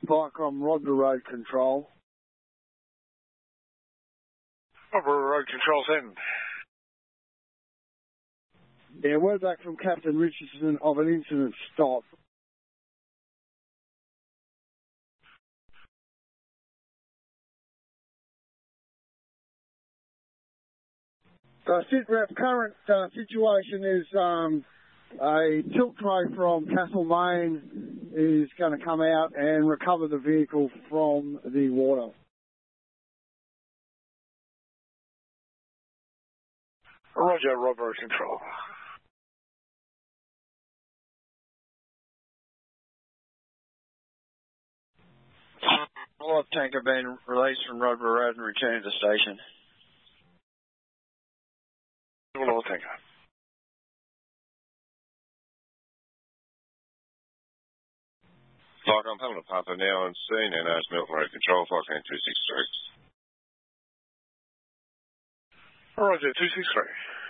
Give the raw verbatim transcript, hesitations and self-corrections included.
Pike on Rodber Road Control. Rodber Road Control seven. Yeah, word back from Captain Richardson of an incident stop. The SITREP current uh, situation is um, a tilt tray from Castlemaine is going to come out and recover the vehicle from the water. Roger, Rodber Control. Oil tanker being released from Rodber Road and returned to the station. Oil tanker. Flight I'm having a Papa now on scene and as Milton Road Control, Flight two six three. Roger, two six three.